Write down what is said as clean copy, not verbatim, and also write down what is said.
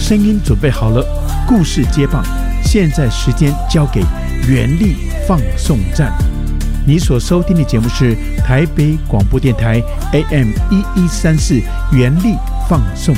声音准备好了，故事接棒，现在时间交给原力放送站。你所收听的节目是台北广播电台 AM1134 原力放送